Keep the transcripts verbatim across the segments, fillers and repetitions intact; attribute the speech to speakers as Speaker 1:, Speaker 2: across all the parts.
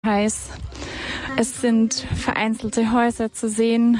Speaker 1: heiß. Es sind vereinzelte Häuser zu sehen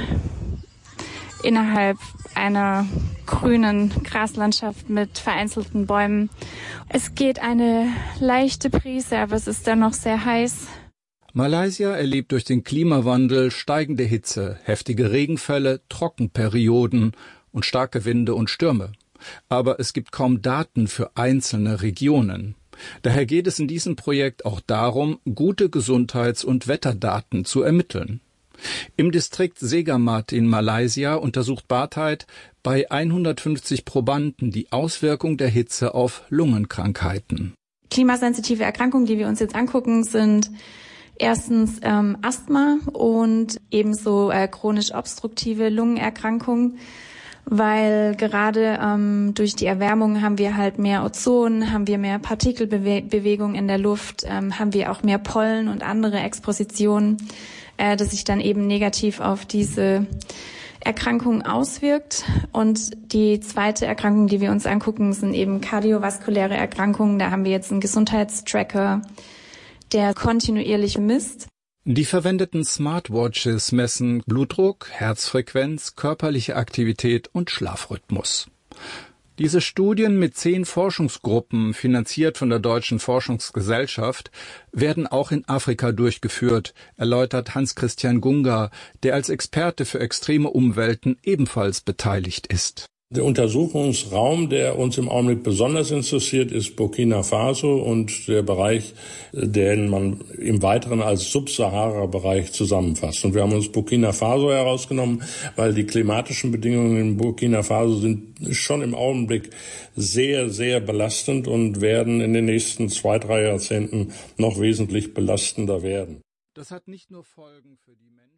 Speaker 1: innerhalb einer grünen Graslandschaft mit vereinzelten Bäumen. Es geht eine leichte Brise, aber es ist dennoch sehr heiß.
Speaker 2: Malaysia erlebt durch den Klimawandel steigende Hitze, heftige Regenfälle, Trockenperioden und starke Winde und Stürme. Aber es gibt kaum Daten für einzelne Regionen. Daher geht es in diesem Projekt auch darum, gute Gesundheits- und Wetterdaten zu ermitteln. Im Distrikt Segamat in Malaysia untersucht Bartheit bei hundertfünfzig Probanden die Auswirkung der Hitze auf Lungenkrankheiten.
Speaker 1: Klimasensitive Erkrankungen, die wir uns jetzt angucken, sind erstens ähm, Asthma und ebenso äh, chronisch obstruktive Lungenerkrankungen. Weil gerade ähm, durch die Erwärmung haben wir halt mehr Ozon, haben wir mehr Partikelbewegung in der Luft, ähm, haben wir auch mehr Pollen und andere Expositionen, äh, das sich dann eben negativ auf diese Erkrankung auswirkt. Und die zweite Erkrankung, die wir uns angucken, sind eben kardiovaskuläre Erkrankungen. Da haben wir jetzt einen Gesundheitstracker, der kontinuierlich misst.
Speaker 2: Die verwendeten Smartwatches messen Blutdruck, Herzfrequenz, körperliche Aktivität und Schlafrhythmus. Diese Studien mit zehn Forschungsgruppen, finanziert von der Deutschen Forschungsgesellschaft, werden auch in Afrika durchgeführt, erläutert Hans-Christian Gunga, der als Experte für extreme Umwelten ebenfalls beteiligt ist.
Speaker 3: Der Untersuchungsraum, der uns im Augenblick besonders interessiert, ist Burkina Faso und der Bereich, den man im Weiteren als Subsahara-Bereich zusammenfasst. Und wir haben uns Burkina Faso herausgenommen, weil die klimatischen Bedingungen in Burkina Faso sind schon im Augenblick sehr, sehr belastend und werden in den nächsten zwei, drei Jahrzehnten noch wesentlich belastender werden.
Speaker 2: Das hat nicht nur Folgen für die Menschen.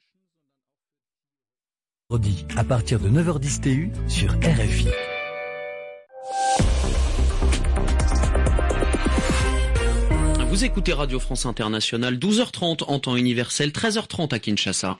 Speaker 4: À partir de neuf heures dix T U sur R F I.
Speaker 5: Vous écoutez Radio France Internationale, douze heures trente en temps universel, treize heures trente à Kinshasa.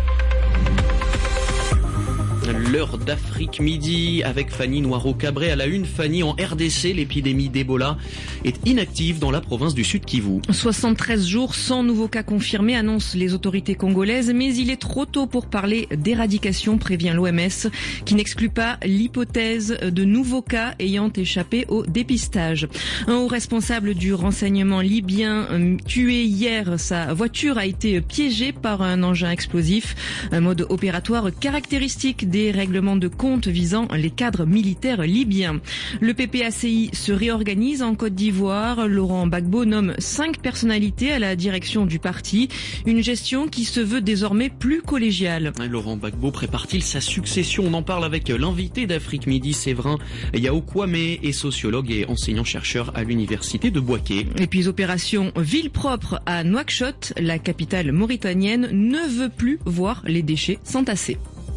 Speaker 5: L'heure d'Afrique midi avec Fanny Noiro-Cabré à la une. Fanny, en R D C, l'épidémie d'Ebola est inactive dans la province du Sud Kivu.
Speaker 6: soixante-treize jours sans nouveaux cas confirmés, annoncent les autorités congolaises, mais il est trop tôt pour parler d'éradication, prévient l'O M S, qui n'exclut pas l'hypothèse de nouveaux cas ayant échappé au dépistage. Un haut responsable du renseignement libyen tué hier, sa voiture a été piégée par un engin explosif, un mode opératoire caractéristique des règlements de compte visant les cadres militaires libyens. Le P P A C I se réorganise en Côte d'Ivoire. Laurent Gbagbo nomme cinq personnalités à la direction du parti. Une gestion qui se veut désormais plus collégiale.
Speaker 5: Laurent Gbagbo prépare-t-il sa succession? On en parle avec l'invité d'Afrique Midi, Séverin Yao Kwame, est sociologue et enseignant-chercheur à l'université de Bouaké.
Speaker 6: Et puis opération ville propre à Nouakchott. La capitale mauritanienne ne veut plus voir les déchets s'entasser.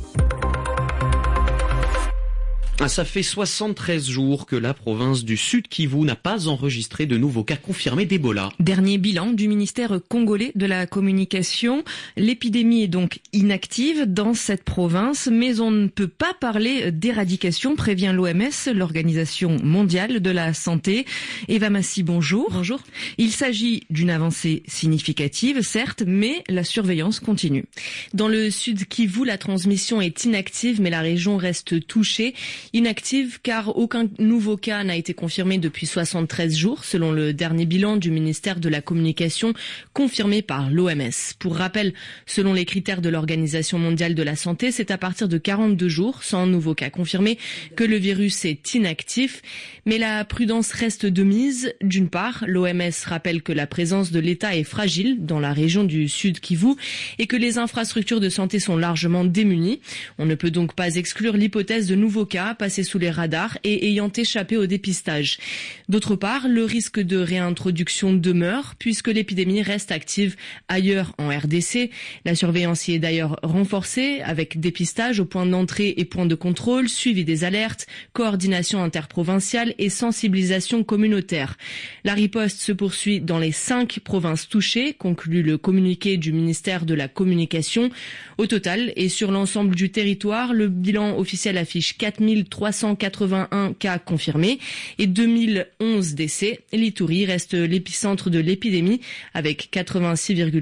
Speaker 5: Ça fait soixante-treize jours que la province du Sud Kivu n'a pas enregistré de nouveaux cas confirmés d'Ebola.
Speaker 6: Dernier bilan du ministère congolais de la communication. L'épidémie est donc inactive dans cette province, mais on ne peut pas parler d'éradication, prévient l'O M S, l'Organisation mondiale de la santé. Eva Massi, bonjour.
Speaker 7: Bonjour.
Speaker 6: Il s'agit d'une avancée significative, certes, mais la surveillance continue.
Speaker 7: Dans le Sud Kivu, la transmission est inactive, mais la région reste touchée. Inactive car aucun nouveau cas n'a été confirmé depuis soixante-treize jours, selon le dernier bilan du ministère de la Communication confirmé par l'O M S. Pour rappel, selon les critères de l'Organisation mondiale de la santé, c'est à partir de quarante-deux jours, sans nouveau cas confirmé, que le virus est inactif. Mais la prudence reste de mise. D'une part, l'O M S rappelle que la présence de l'État est fragile dans la région du Sud Kivu et que les infrastructures de santé sont largement démunies. On ne peut donc pas exclure l'hypothèse de nouveaux cas passés sous les radars et ayant échappé au dépistage. D'autre part, le risque de réintroduction demeure puisque l'épidémie reste active ailleurs en R D C. La surveillance y est d'ailleurs renforcée avec dépistage au point d'entrée et point de contrôle, suivi des alertes, coordination interprovinciale et sensibilisation communautaire. La riposte se poursuit dans les cinq provinces touchées, conclut le communiqué du ministère de la Communication. Au total et sur l'ensemble du territoire, le bilan officiel affiche quatre mille trois cent quatre-vingt-un cas confirmés et deux mille onze décès. L'Ituri reste l'épicentre de l'épidémie avec quatre-vingt-six virgule